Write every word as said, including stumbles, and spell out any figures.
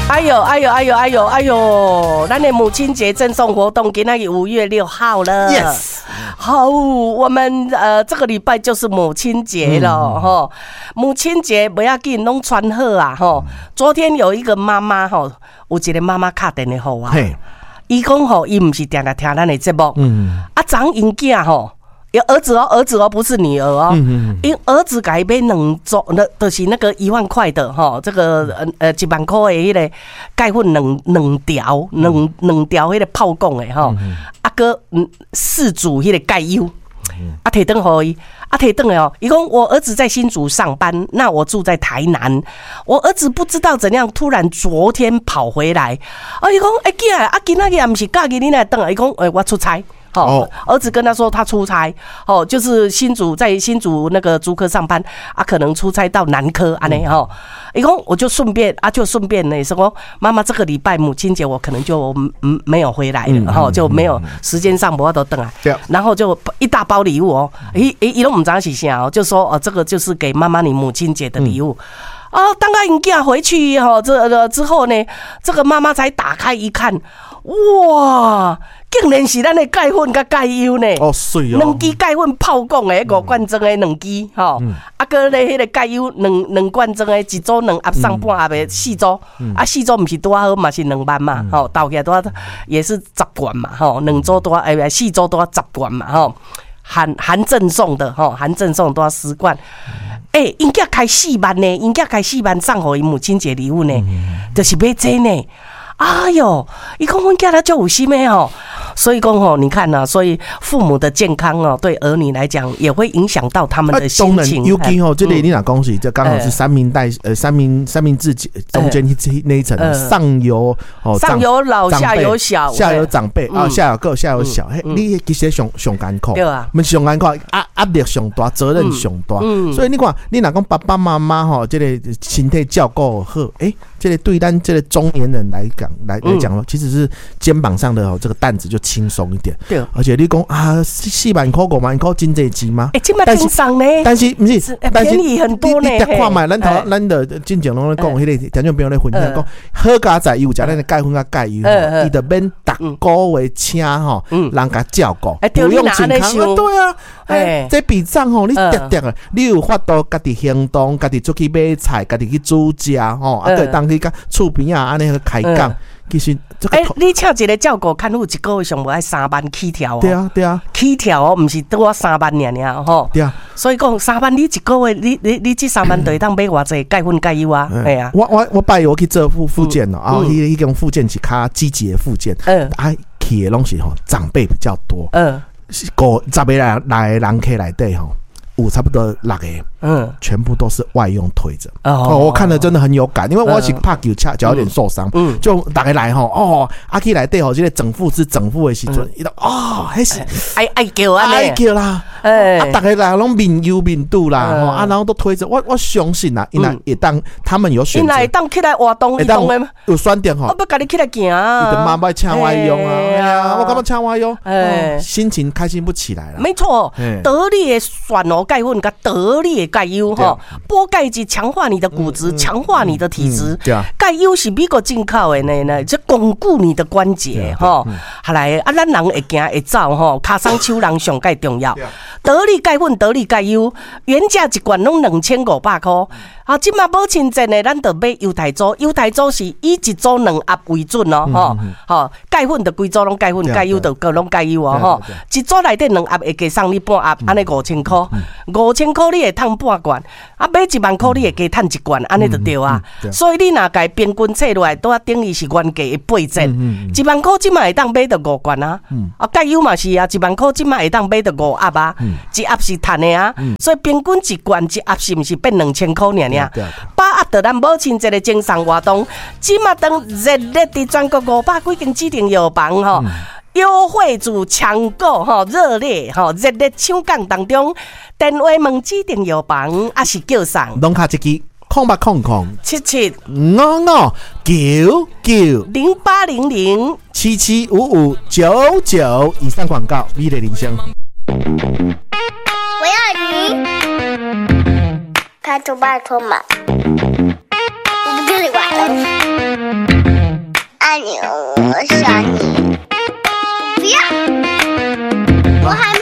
哎呦哎呦哎呦哎呦哎呦！咱的母亲节赠送活动今天五月六号了。 Yes， 好，我们呃这个礼拜就是母亲节了哈、嗯。母亲节不要紧，拢穿好啊哈。昨天有一个妈妈哈，有一个妈妈打电话给我，伊讲吼，伊唔是定定听咱的节目，嗯，啊，长因囝吼。有儿子哦，儿子哦，不是女儿哦。嗯因儿子改买两组，那就是那个一万块的哈，这个呃呃一万块的迄个钙粉两两条，两两条迄个泡供的哈，啊个四组迄个钙油，啊摕转互伊，啊摕转的哦，伊讲我儿子在新竹上班，那我住在台南，我儿子不知道怎样突然昨天跑回来，啊伊讲哎囝啊今仔日也不是假日你来转啊，伊讲哎我出差。哦，儿子跟他说他出差，哦，就是新竹在新竹那个竹科上班啊，可能出差到南科安尼哈，一共我就顺便啊，就顺便呢说妈妈这个礼拜母亲节我可能就嗯没有回来了哈，就没有时间上我都等啊，然后就一大包礼物哦，一一都唔知道是啥哦，就说哦这个就是给妈妈你母亲节的礼物。哦，当他因囝回去哈，这之后呢，这个妈妈才打开一看，哇，竟然是咱的钙粉甲钙油呢！ 哦，水哦， 两支钙粉泡讲的五罐装的两支，吼、嗯，啊个咧迄个钙油两两罐装的，一组两盒上半盒的四组，嗯、啊四组不是多好嘛，是两万嘛，吼、嗯，倒起来多也是十罐嘛，吼，两组多哎四组多十罐嘛，吼，含含赠送的，吼，含赠送多十罐。哎、欸，因囝开四万呢，因囝开四万送给伊母亲节礼物呢，嗯、就是买这呢。哎呦，伊讲阮囝他就有心的哦，所以讲哦，你看呐、啊，所以父母的健康哦，对儿女来讲也会影响到他们的心情。 尤其哦，这里你若讲是，这刚好是三明带呃三明三明治中间那一层，上有哦上有老下有小， 下有长辈啊，下有个下有小，嘿，你其实上上艰苦， 对啊， 我们上艰苦压压力上大，责任上大，所以你看，你若讲爸爸妈妈吼，这个身体照顾好，哎，这个对咱这个中年人来讲。来来讲、嗯、其实是肩膀上的、哦、这个担子就轻松一点。对，而且你讲啊，四万块、五万块，真济钱吗？ 哎、欸，这么轻松呢？ 但是不是？ 便宜很多呢。 你你看嘛，咱头咱的之前拢咧讲，迄个听众朋友咧分享讲，好家在有食咱的钙粉甲钙油，伊就免逐个月请吼，人甲照顾，不用健康。对啊，哎，这笔账吼，你叠叠啊，你有法度家己行动，家己出去买菜，家己去煮食吼，啊，个当去甲厝边啊，安尼去开讲。其实， 哎、欸，你请一个照顾看护一个月上无爱三万起跳哦。 对啊，对啊， 起跳哦，唔是多三万尔尔吼。 对啊， 所以讲三万，你一个月，你你你这三万就会当买偌济钙粉钙油啊？哎啊， 我我我拜我去做复复健哦，啊，迄迄种复健是较积极的复健，嗯，啊，去的拢是吼长辈比较多，嗯，五十个来来人客内底吼。五差不多六个，嗯，全部都是外用推着。哦，我看了真的很有感，因为我是怕脚脚脚有点受伤，嗯，就大家来吼，哦，阿 K 来对吼，这个整副是整副的时阵，伊都哦，还是爱爱叫啊， 爱叫啦，哎，啊，大家来拢面油面肚啦，吼，啊，然后都推着，我我相信啦，因为也当他们有选择， 因为当起来活动移动的， 有酸点吼， 我不跟你起来行啊，你的妈妈请外用啊，哎呀，我干嘛请外用？哎，心情开心不起来了。 没错，得力的选哦。钙粉跟得力的钙油哈，补钙质强化你的骨质，强化你的体质。钙油是美国进口的呢，呢，这巩固你的关节哈。后来啊，咱人会行会走哈，脚伤手人上介重要。得力钙粉、得力钙油，原价一罐拢两千五百块。啊，即马无亲症的，咱就买优台组。优台组是以一组两盒为准哦，吼，吼，钙粉就规组拢钙粉，钙油就各拢钙油哦，吼。一组内底两盒会加送你半盒，安尼五千块，五千块你会赚半罐，啊，买一万块你会加赚一罐，安尼就对啊。所以你若家平均测落来，拄啊等于是原价的八折。一万块即马会当买到五罐啊，啊，钙油嘛是啊，一万块即马会当买到五盒啊，一盒是赚的啊，所以平均一罐一盒是毋是变两千块尔？把握到咱母亲节的精神活动，即马当热烈的全国五百几间指定药房吼，优惠自抢购吼，热烈吼，热烈抢购当中，电话问指定药房，还是叫上， 拢卡一支空八空空七七五五九九零八零零七七五五九九。以上广告，你的铃声。 我要你。拜托拜托嘛，我不跟你玩了。 爱你，我想你。不要，我还。